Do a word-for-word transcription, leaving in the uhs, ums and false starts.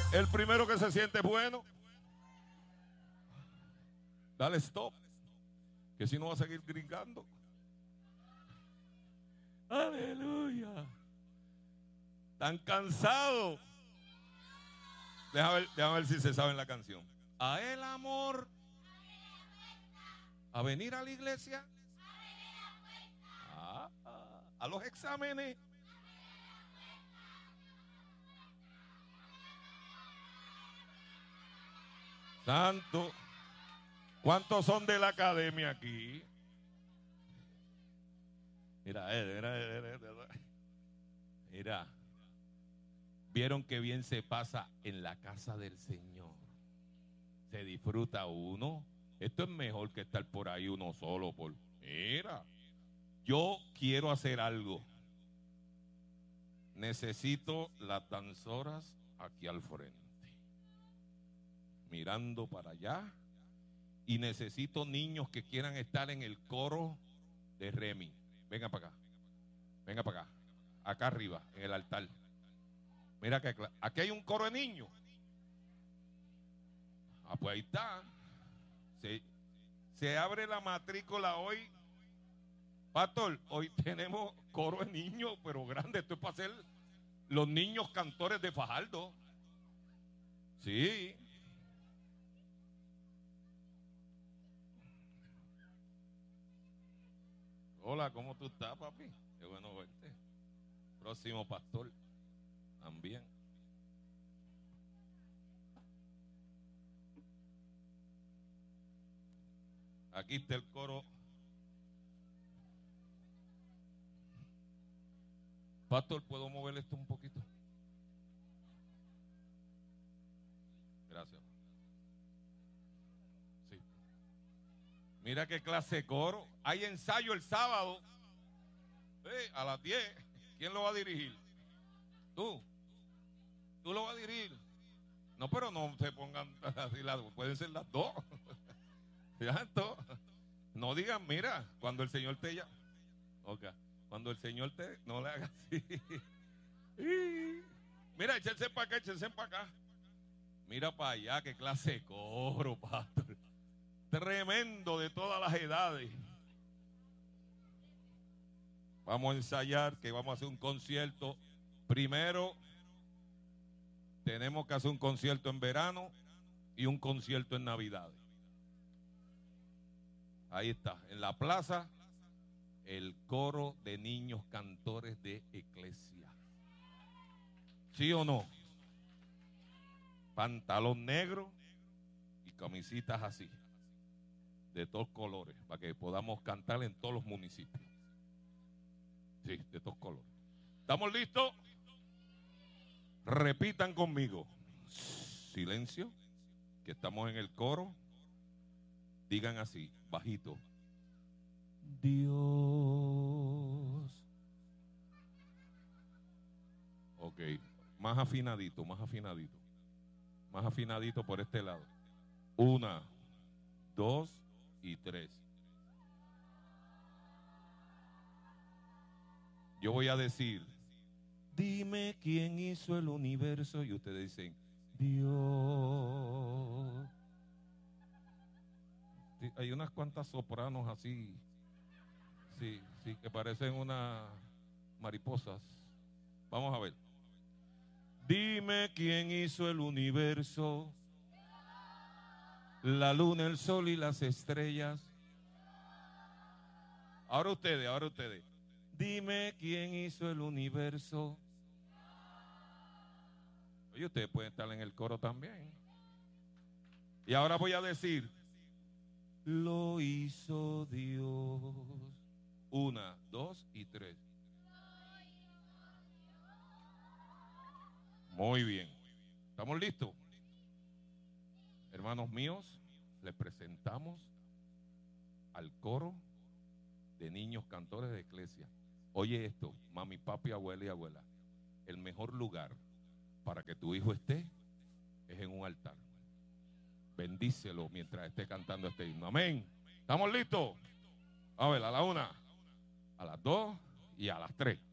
El primero que se siente bueno, dale stop, que si no va a seguir gritando. Aleluya. ¿Están cansados? Déjame ver, déjame ver si se saben la canción. A el amor, a venir a la iglesia, a, a, a los exámenes. Santo. ¿Cuántos son de la academia aquí? Mira, mira, mira, mira. Mira. Vieron que bien se pasa en la casa del Señor. Se disfruta uno. Esto es mejor que estar por ahí uno solo. Por... Mira, yo quiero hacer algo. Necesito las danzoras aquí al frente, mirando para allá. Y necesito niños que quieran estar en el coro de Remy. Venga para acá. Venga para acá. Acá arriba, en el altar. Mira que aquí hay un coro de niños. Ah, pues ahí está. Se, se abre la matrícula hoy. Pastor, hoy tenemos coro de niños, pero grande. Esto es para hacer los niños cantores de Fajardo. Sí. Hola, ¿cómo tú estás, papi? Qué bueno verte. Próximo pastor. También. Aquí está el coro. Pastor, ¿puedo mover esto un poquito? Gracias. Sí. Mira qué clase de coro. Hay ensayo el sábado. Eh, a las diez. ¿Quién lo va a dirigir? Tú. Tú lo vas a dirigir. No, pero no se pongan así, las, pueden ser las dos. ¿Cierto? No digan, mira, cuando el Señor te llama. Okay. Cuando el Señor te, no le haga así. Mira, échense para acá, échense para acá. Mira para allá, qué clase de coro, pastor. Tremendo, de todas las edades. Vamos a ensayar, que vamos a hacer un concierto. Primero, tenemos que hacer un concierto en verano y un concierto en Navidad. Ahí está, en la plaza, el coro de niños cantores de iglesia. ¿Sí o no? Pantalón negro y camisitas así, de todos colores, para que podamos cantar en todos los municipios. Sí, de todos colores. ¿Estamos listos? Repitan conmigo. Silencio, que estamos en el coro. Digan así, bajito. Dios. Ok, más afinadito, más afinadito. Más afinadito por este lado. Una, dos y tres. Yo voy a decir, dime quién hizo el universo, y ustedes dicen, Dios. Sí, hay unas cuantas sopranos así, sí, sí, que parecen unas mariposas. Vamos a ver. Dime quién hizo el universo, la luna, el sol y las estrellas. Ahora ustedes, ahora ustedes. Dime quién hizo el universo. Oye, ustedes pueden estar en el coro también. Y ahora voy a decir, lo hizo Dios. Una, dos y tres. Muy bien. ¿Estamos listos? Hermanos míos, les presentamos al coro de niños cantores de iglesia. Oye esto, mami, papi, abuela y abuela. El mejor lugar para que tu hijo esté es en un altar. Bendícelo mientras esté cantando este himno. Amén. ¿Estamos listos? A ver, a la una, a las dos y a las tres.